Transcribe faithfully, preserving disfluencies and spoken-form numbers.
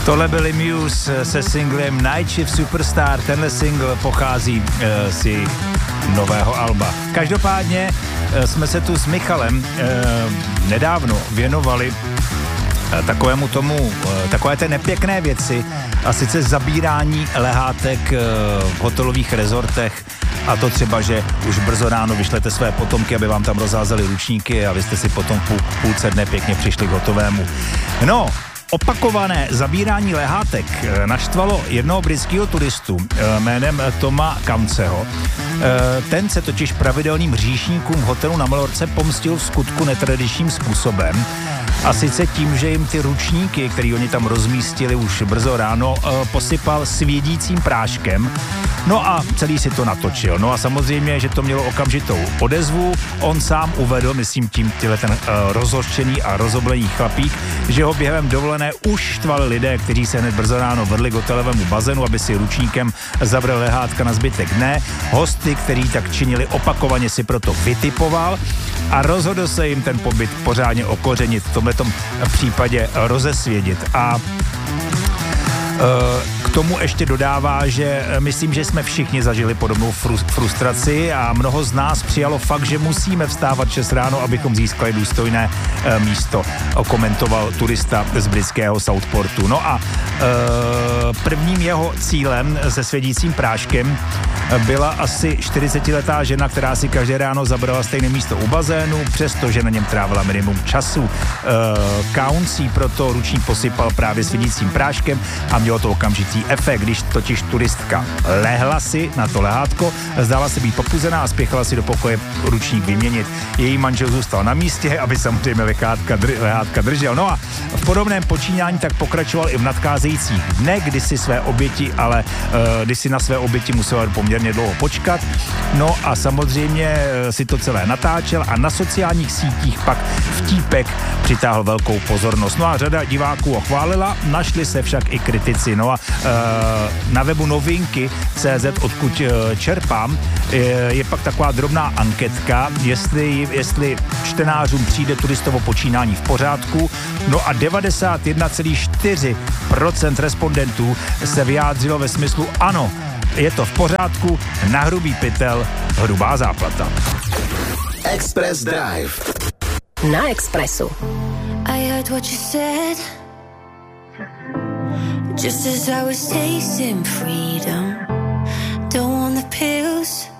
Tohle byli Muse se singlem Night Shift Superstar. Tenhle single pochází e, z jejich nového alba. Každopádně e, jsme se tu s Michalem e, nedávno věnovali e, takovému tomu, e, takové té nepěkné věci, a sice zabírání lehátek e, v hotelových rezortech. A to třeba, že už brzo ráno vyšlete své potomky, aby vám tam rozházeli ručníky a vy jste si potom v půl, půlce dne pěkně přišli k hotovému. No, opakované zabírání lehátek naštvalo jednoho britského turistu jménem Toma Counceho. Ten se totiž pravidelným hříšníkům v hotelu na Malorce pomstil v skutku netradičním způsobem. A sice tím, že jim ty ručníky, který oni tam rozmístili už brzo ráno, posypal svědícím práškem. No a celý si to natočil. No a samozřejmě, že to mělo okamžitou odezvu. On sám uvedl, myslím tím tyhle ten uh, rozhořčený a rozoblený chlapík, že ho během dovolené už štvali lidé, kteří se hned brzo ráno vrhli k hotelovému bazénu, aby si ručníkem zabrali lehátka na zbytek dne. Hosty, kteří tak činili opakovaně, si proto vytipoval a rozhodl se jim ten pobyt pořádně okořenit, v tomhletom případě rozesvědit. A k tomu ještě dodává, že myslím, že jsme všichni zažili podobnou frustraci a mnoho z nás přijalo fakt, že musíme vstávat šest ráno, abychom získali důstojné místo, komentoval turista z britského Southportu. No a prvním jeho cílem se svědícím práškem byla asi čtyřicetiletá žena, která si každé ráno zabrala stejné místo u bazénu, přestože na něm trávila minimum času. Counce proto ručník posypal právě svědícím práškem a mělo to okamžitý efekt, když totiž turistka lehla si na to lehátko, zdála se být popuzená a spěchala si do pokoje ručník vyměnit. Její manžel zůstal na místě, aby samozřejmě lehátka, dr- lehátka držel. No a v podobném počínání tak pokračoval i v nadcházejících dnech, kdy si své oběti, ale uh, kdy si na své oběti musel poměrně dlouho počkat. No a samozřejmě uh, si to celé natáčel a na sociálních sítích pak vtípek přitáhl velkou pozornost. No a řada diváků ho chválila, našli se však i kritici. No a e, na webu novinky tečka cé zet, odkud e, čerpám, e, je pak taková drobná anketka, jestli, jestli čtenářům přijde turistovo počínání v pořádku. No a devadesát jedna celá čtyři procenta respondentů se vyjádřilo ve smyslu ano, je to v pořádku, na hrubý pytel, hrubá záplata. Express Drive na Expressu. I heard what you said, just as I was tasting freedom. Don't want the pills,